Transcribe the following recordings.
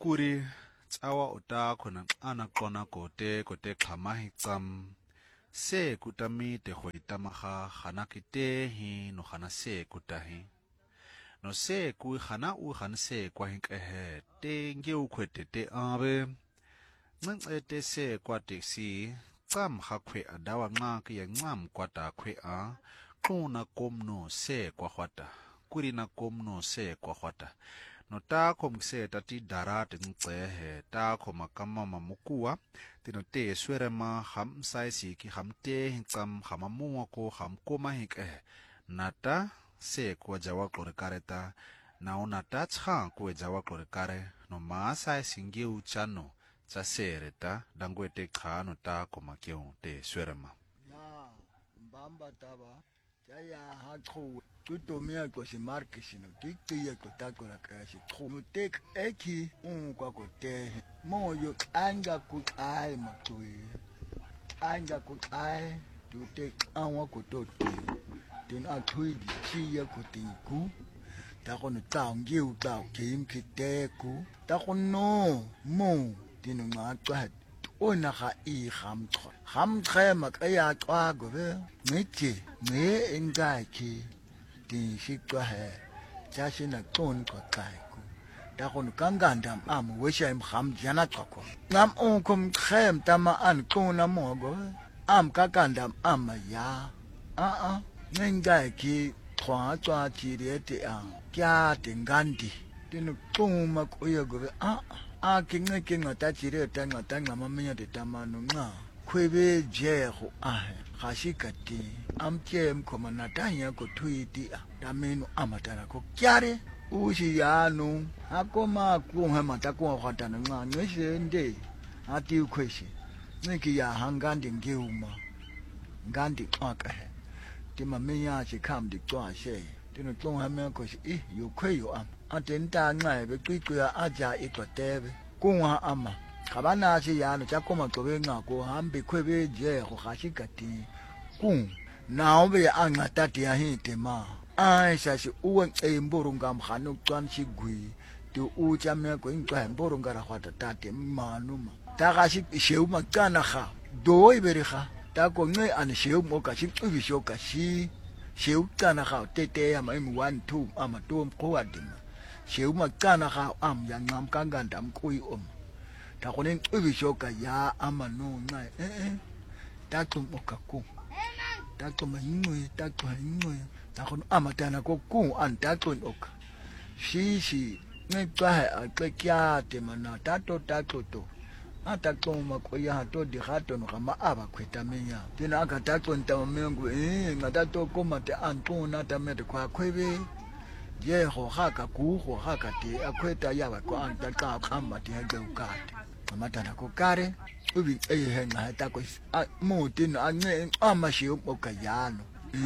kuri tsawa utakho nanxana qona kote xhamahi tsam se kutamite hoitamaha hanakite hi no hana se kutahi no se ku hana u han se kwa hinkehe te nge ukhwete te abe ncencete se kwa taxi tsam hakhwe adawa nqaki yancam kwata khwe a quna komno se kwa hwata kuri na komno se kwa hwata no takho mkseta ti darate ngcehe takho makama mamukua tino te swerema ham saisi ki ham te hintsam hamamuwa ko ham koma hike nata se kwa jawa klorekareta na onata tsha kwa jawa klorekare no ma saisi nge uchano tsa sereta dangwete khano takho makyo te swerema ya mbamba taba ya hakho tutomia ko si markesino tiktiye ko takora kashi khono tek eki kwa ko te moyo anga ku ai matui anga ku ai tu tek anwa ko to tin a thui di chiya ko tinku ta kono taungi u ta kim kiteku ta kono mo tin nga twa ona ga I gamtge makaya twa go be ngithi nge engaki ti shikwa he chashina ton ko kaiku ta kono kanganda am wesha im kham jana tsako ngam onkom khem tama an kona mogo am kakanda am ya ngengaki twa tirete a kya tingandi tinu tuma kuya go kinga ngata tirete ngata ngamamenya de tamano nga khwebe jeho khashikati amtye mkhomana tanya ko thuiti tameno amatana ko kyare ushi yanu akoma kuha matakwa khatana nga ngeshende ati ukhweshi ngiki ya hangandi ngeuma ngandi xaka timamenya chikhamdi xwashe tino tlonga meko shi yokhweyo atenta nxa beqiqya aja itotebe kunga ama kabana shi yanu chakoma qobe ngako hambe khwebe jeho khashikati ku nawe angatati ya hitema shashi uwe emborunga mkhano kwan shigwi tu ucha meko ingqa emborunga ra khwata tate manuma takashi sheu makana kha do iberiga tako nge an sheu moka shibisho ka shi sheu kana kha tete ya mai 1 2 ama tom qowadima sheu makana kha am ya ngam kanganda mkui tako ne ibisho ka ya ama no ngai tako moka ku tako manywe tako amatana ko ku antako oka shishi ngecwahe axekyate mana tato to ataxoma koya to di gato no gama aba khwetamenya tina aka taxo ntamengu ngatato komate antona tamete kwa khwebe jeho haka ku ho haka te akhweta yaba ko antaka khamba te ngekate amatana ko kare ubi henga tako muti ane amashi okayano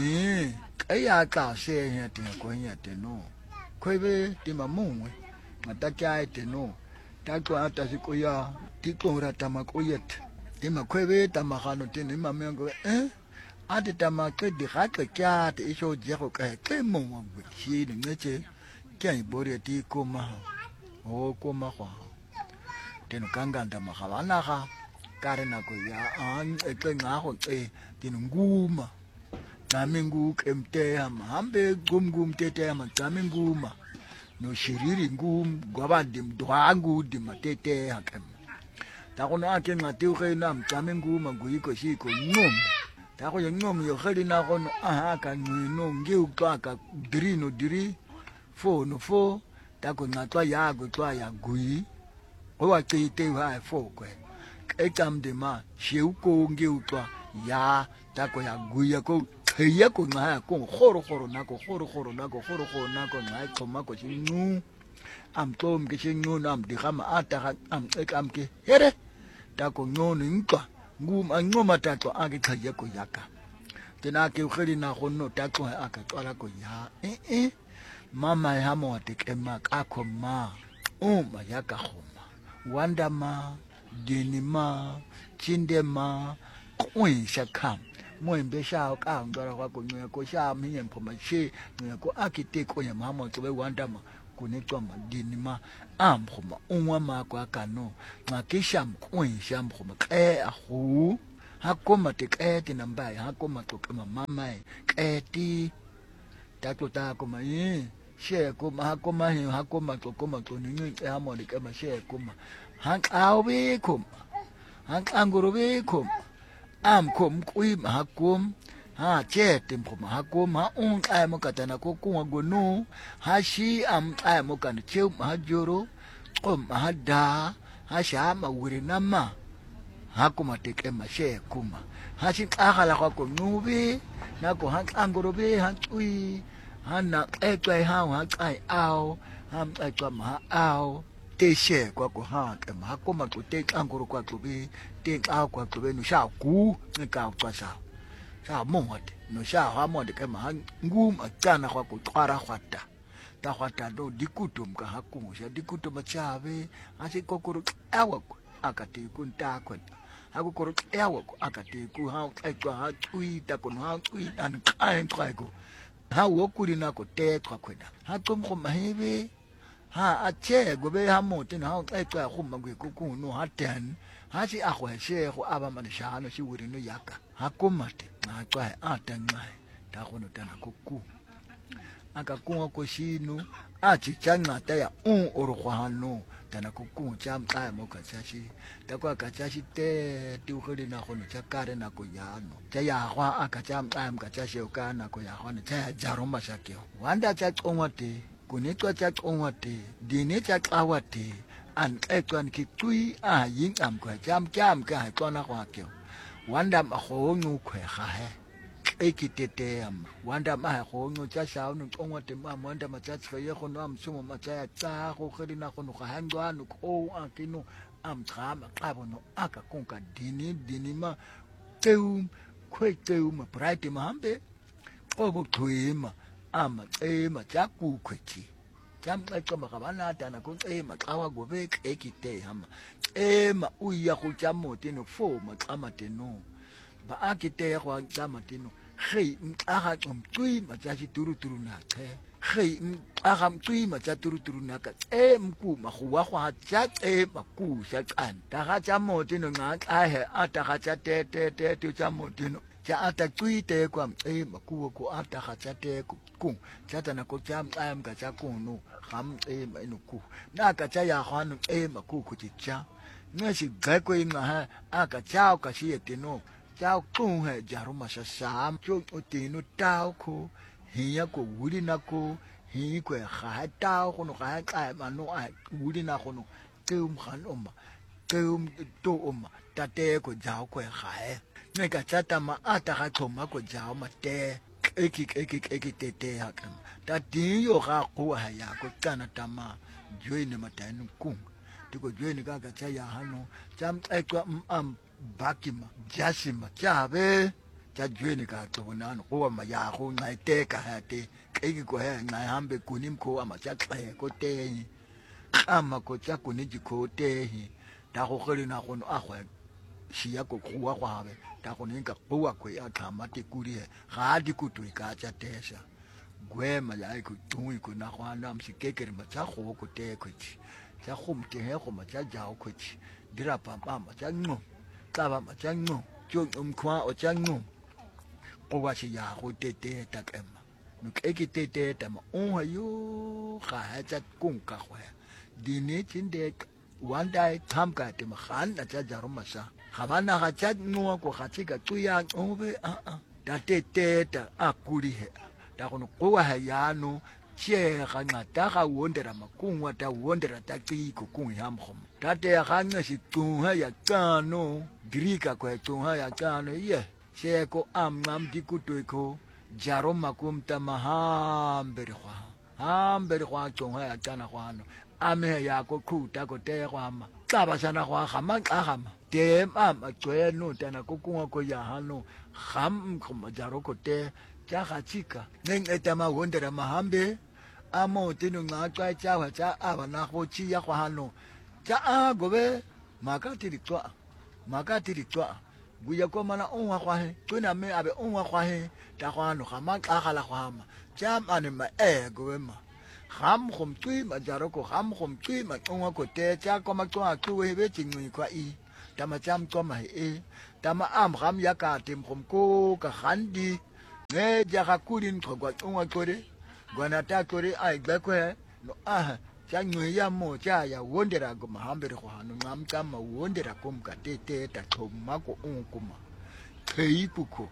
kaya ka se hete ko hete no khwebe timamungwe matakya ete no tako ata sikoya tikora tamakoyet timakhwebe tamagano tene mamengo ate tamakedi gakle kyate isho jego ka kemo ngwishini ngeche kya ibore ti koma koma kwa teno kanganda magabana ga kare nako ya ekengaho tinunguma namingu kemte hambe gumgum tete nguma no shiriri ngum gwabandi mdwangu dimatete hakem takono ake ngati ukena mtamengu nguyiko shiko ngum tako ngum yo khali na kono ka ngino ngiuqaka dirino diri fo no fo tako ngatwa yago twa ya gui owa tete wa fo kwe ekamde ma sheuko ngiuqwa ya tako ya gui ko ya ko nga ko khoro nako nga xoma ko chinu am tom ke chinu nam di gama ata am ke here ta ko ngono nkwa nguma tatwa ake khaya ko yaka tena ke kheli na gonno tatwa aka tswala ko ya mama ya mo tekema ka khoma ma yaka khoma wanda ma dini ma chinde ma kwi shakam mwembe sha ka ngara kwa kunye ko sha minye mpoma che ko akite ko ya mama to be wandama kunitoma dini ma amkhoma unwa makwa kano ngakisham kwisham khoma ahu hakoma teketi nambai hakoma tokema mamae keti taklota koma she koma hakoma tokoma toningi hamoni kama she koma hankawi koma hankanguru koma amkhom kwima hakom ha chete mkhoma hakom ha unqa mokatana kokunga gonu ha shi amqa mokana cheu mahajoro qom hada ha shama wirinama hakuma tekema she kuma ha shi qagala kwako nubi nako hankangorobe hancui hana qeqe ha qai ao ham qeqwa ma ao te she kwako ha kema hakuma kute qangoro kwako be te qa kwako be no sha ku nka kwasha sha mongote no sha ha monde kema ngum atana kwako qara khwata ta khwata do dikutum ka hakumu sha dikutum chabe asi kokoro awako akati kunta kwata hakukoro awako akati ku ha qeqwa ha tuita kono ha tuita an kain qaigo ha wokuri nako te kwakweda hakum khomahebe ha ache gobe ha mote na qeqwa khuma kwikuno ha ten ha si akhweshe go aba manishano si wuri no yaka hakumate ngaqwa atanqa ta khono tana kokku akakunga koshino achi changata ya orkhwano tana kokku chamqa mo kachashi takwa kachashi te tukhuli na khono chakare na koyano chayahwa akachamqa mkachashi ukana koyahwana cha jaroma shakyo wanda chaqongwate kunetwa chaqongwate dine chaqawate an qeqwan kitui a yingam kwa cham ka tsona kwakyo wanda mahongu khwe khahe ekiteteam wanda mahongu cha shao no qongwate mama wanda matsatsi ye khono amsumo matsaya tsa go khedina khono ga handwana ko akino amkhama qabono akakunka dini ma teu khweteu ma bright mahambe obuthwima ama jakukhwethi jamxexe makabanata nakuncema xa wagobeka ekite hama ema uya kujamoti nokufoma xa mateno ba akite kwa xa mateno hey mxaga xomcwi matsashi turuturu nache hey mxaga mcwi matsa turuturu naka emkuma khuwa kwa tsa maku sha qanta ga jamoti no nqa he ata ga te jamoti no cha ata tuite kwa mcema kuwo ko ata khatsate ku chata na ko cham am ka cha kuno kham ema inoku na ka cha ya khanu ema ku ku cha ngeshi gako inga ha aka cha ka shiete no cha ku he jaruma sham cho otino tao ko hiya ko wuri na ko hi ko kha tao ko no kha ka mano a wuri na ko no tum khan umma tum to umma tate ko jao ko kha neka chata ma ata ga thoma ko jao mate eki tete hakam ta diyo ga go ha ya ko tsana tama joine matanu kung tiko joine ga cha ya hano jam ekwa bakima jasima chabe cha joine ga tobonano go ma ya go ngai ka ha te eki ko ha ngai hambe kunim ko ama cha tle ko te ama ko cha kuniji ko te ta go khole na go no agwa siya ko kuwa kwabe ta go ninka kuwa ko ya thama te kurie ga di kutu ka cha tesha gwema ya ko tui ko na kwana msikekere ma cha go ko te ko chi cha khumte he go ma cha jao ko chi dira pa ma cha ngo ka ba ma cha ngo jo kwa o cha ngo ko wa shi ya go te ta kema no ke te ta ma o hayo ga cha kung ka khwa dine tinde wanda thamka te ma khan na cha jaroma sha habana ga cha ngo ko ga tsika tuya obe ta ta akuri he ta go no kwa ha yano che ga ngata ga wondera makungwa ta wondera ta tiko kung ya mkhom ta te ga nga si tunga ya kano grika ko tunga ya kano ye che ko amnam dikutu ko jaroma kumta mahambere kwa tunga ya tana kwano ame ya ko khuta ko te kwama xaba sana kwa khama xama te mama twe no tana ko kunga ko ya hano kham khoma jaro ko te cha khachika neng etama wondera mahambe amo tinu nga twa cha wa cha abana ko chi ya kwa hano cha gobe makati litwa buya ko mana onwa kwa he tuna me abe onwa kwa he ta kwa no khama xala kwa ma cha mane ma gobe ma ham khom tui ma jaro ko ham khom tui ma onga ko te cha ko ma ko a ku we be ching kwa I tama cham ko ma e tama am ham ya ka tim khom ko ka khandi ne ja ka kurin ko kwa onga ko de gwana ta ko de ai gba ko no cha ngwe ya mo cha ya wondera go ma hambe ko hanu ngam ka ma wondera kom ka te ta thoma ko onkuma khei puko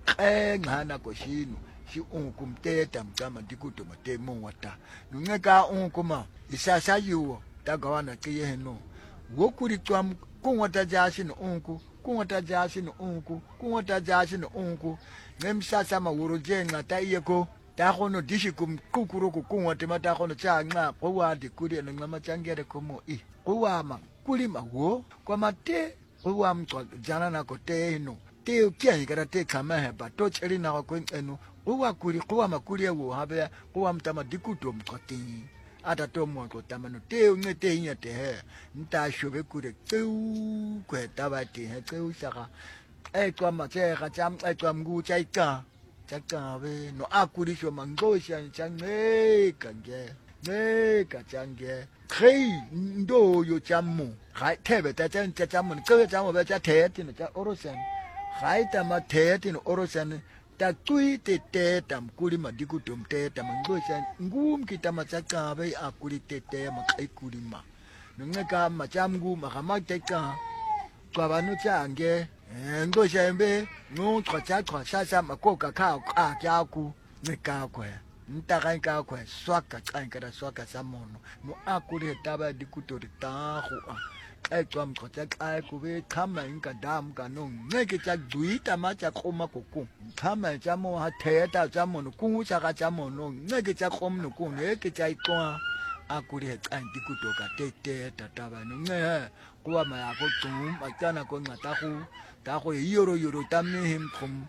ngana ko shinu si onkum te tam kama dikuto ma te mo wata nunga ka onkuma isasa yuwo ta gawana ke ye no wokuri twam ko wata jashi no onku ko wata jashi no onku ko wata jashi no onku ngem sasa ma wuro je ngata yeko ta gono dishikum kukuro ko wata mata gono cha nga ko wa dikuri no ngama changere ko mo ko wa ma kuli ma wo ko mate ko wa mtwa jana na ko te no te kian gara te kama he ba to cheri na ko enu kuwa kuri kuwa makuri wo habe kuwa mtama dikuto mkoti ata to mo ko tamano te unge te nya te he nta shobe kure teu kwe tabati he teu saka kwa ma che ga cham kwa mgu chai ka chaka be no akuri sho mango shan change kange ne ka change khei ndo yo chamu khai thebe ta chan chamu ke chamu be cha the tin cha orosan khai ta ma the tin orosan ta tui te tam kuri ma dikutum te tam ngosan ngum kita ma chaka be akuri te ma kai kuri ma nunga ka ma cham gu ma ma te ka kwa banu cha nge ngosan be no kwa sa ma ko ka kya ku ne ka kwa nta ka kwa swaka ka swaka sa mono no akuri ta ba dikuto ta ho ai twam ko cha ai ku be khama inka dam ka no ngeke cha duita ma cha khoma ko ku khama cha mo ha the ta cha mo no ku cha ka cha mo no ngeke cha khom no ku ngeke cha ikwa akuri he kan dikuto ka te ta ba no nge ku ma ya ko tum a cha na ko ngata ku ta ko yoro ta me him khom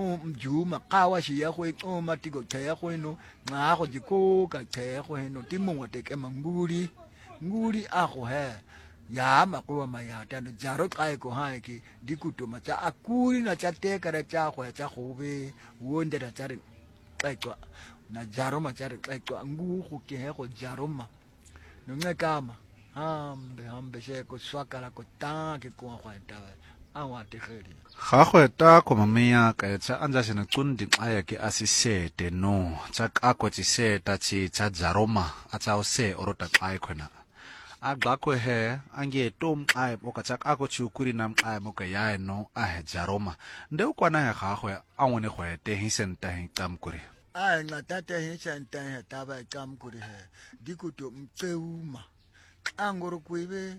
ju ma ka wa shi ya ko ma ti ko cha ya ko no nga ko ji ko ka cha ko no ti mo te ke manguri nguri a ko he ya makuwa mayata no jaro kai ko haiki dikuto macha akuri na chate kara cha ko cha khobe wonde da chari kai ko na jaro ma chari kai ko ngu ko ke he ko jaro ma no ngakama hambe she ko swakala ko ta ke ko kwa ta awa te kheri ga go ta ko mamea ka tsa anja sena tsundi aya ke asisete no tsa ka ko tsi ta tsi tsa jaroma a tsa o se orota kai khona agakwe he ange tom ai mo ka tsaka ako chukuri nam ai mo ka ya no a he jaroma nde ukwana he gagwe a ngone go ete hisenta he tamkuri ai ngata te hisenta he taba tamkuri he dikuto mpeuma angoro kuibe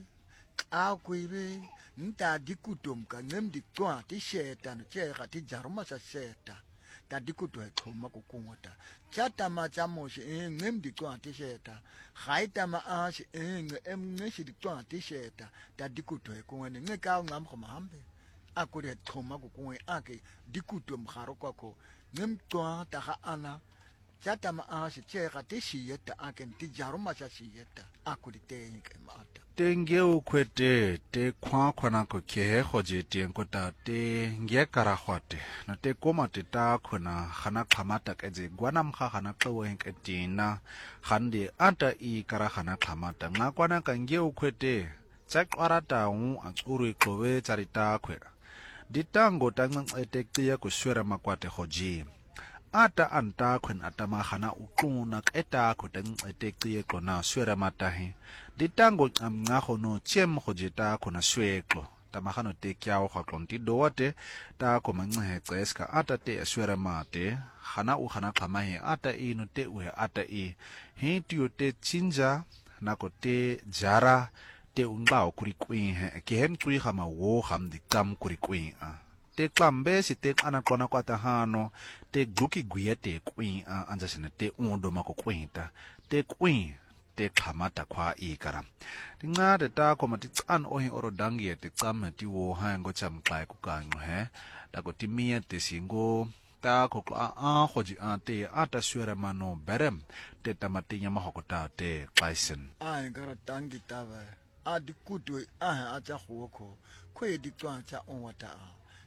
akuibe nta dikuto mka ngemdi kwa ti shetano che ga ti jaroma sa seta ta dikuto he thoma ko kungota chata ma chamo shi ngemdi kwa ti seta gaita ma a shi ngeshi di kwa ti seta ta dikuto he kungene ngeka ngam go mahambe akuri thoma ko kungwe ake dikuto mkharo kwako ngemtwa ta ga ana chata ma a shi che ga ti shiyeta ake ti jaroma sa shiyeta akuri te ke mata tenge o kwete te khwana ko ke go je teng ko ta te nge kara khote na te koma te ta khona khana khamata ke je gwanam kha khana tlo hen ke tina khande ata I kara khana khamata nga kwana ka nge o kwete tsa qwara ta u a tsuru qobe tsa rita khwe ditango ta ngcete qiya ku swera makwate goji ata anta khwen atama khana uquna keta khota ngcete qiye qona swera matahi ditango nga khono chem khojeta khona sweklo tamahano te kyao khatlonti doate ta ko manghe ceska ata te swera mate khana u khana khamahe ata ino te u ata he tio te chinja na ko te jara te ungao kuri kwin he ke hem tui khama wo kham di kam kuri kwin te klambe si te ana kona kwata hano te guki guete kwin anja sene te undo mako kwinta te kwin te khamata kwa ikara tinga de ta ko mati tsan ohin orodangi te tsam ti wo ha ngo cham kai ku ka ngo he ta ko timia te singo ta ko a khoji ate ata swera mano berem te tamati nya mahokota te kaisen ai gara tangi tava a dikuto a cha khoko kwe di twa cha onwata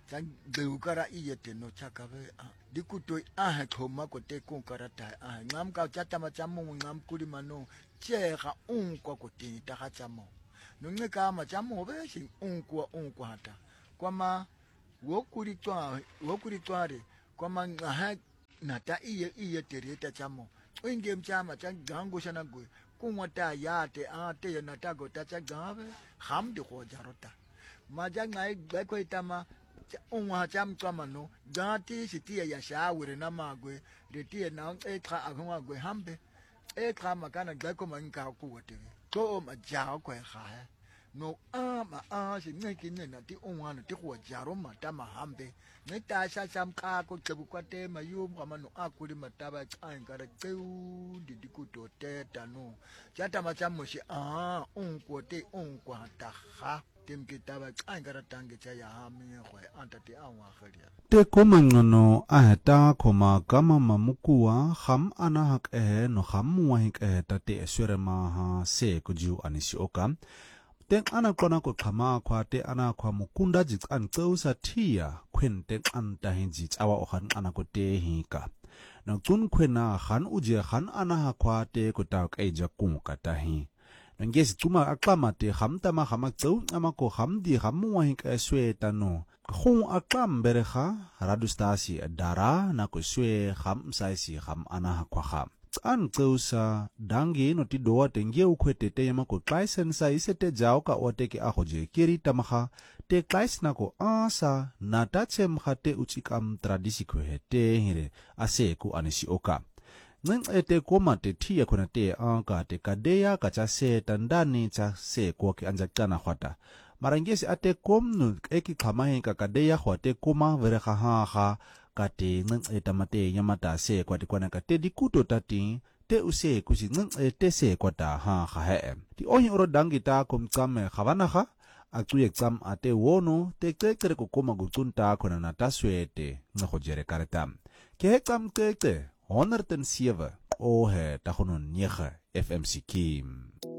Tang beukara iyete no chakabe dikutoi thoma ko te ko karata ngam ka chata machamu ngam kuli mano chega unkwa ko te ta chamo no ngeka machamu be shin unkwa hata kwama wokuri tware kwama ha nata iye tereta chamo inge mchama changango shana go kunwata yate ate nata go ta chagabe hamdi ko jarota majangai gako itama unwa cham kamano gati sitia ya shawure na magwe retie na ekra agwa gwe hambe ekra makana gako manka kuwate ko majao ko ha no si ngeki nena ti unwa no ti ko jaro mata mahambe neta sha cham ka ko tsebukwate mayum kamano akuri mataba tsangara tseu didikuto teta no chata machamo shi unkote unkwa taha te komangano aheta koma kama mamukua kham anahak no kham wahik tate eswere maha se kuju anisi oka teng ana kona ko khama khwa te ana khwa mukunda jits an tsausa thia khwen teng an ta hin jits awa okhan ana ko te hi ka na tun khwena khan uje khan ana ha khwa te ko ta ka ja ku ka ta hi ngesi tuma aqama te khamta ma khamak tsau ama ko khamdi khamwa hik eswe tano khung aqam berekha radustasi dara na ko swe kham saisi kham ana khwa kham an tsausa dangi no ti do te nge ukhwete te yama ko klaisen sa isete jaw ka ote ki ahoje kiri tamakha te klais na ko asa na ta chem khate uchikam tradisi ko hete hire ase ku anisi oka neng ete koma te thia khona te ka te kadeya ka cha se tandani cha se ko ki anjakana khwata marangesi ate komnu eki khama he ka kadeya khwate koma vere kha ka te neng eta mate yamata se kwati kwana ka te dikuto tati te use kusi neng ete se kwata ha he ti ohi oro dangita kom tsame khawana kha atuye tsam ate wono te kekere ko koma gutsunta khona na taswete ngho jere karatam ke tsam keke 107 o he tagonon 9 FMC Kim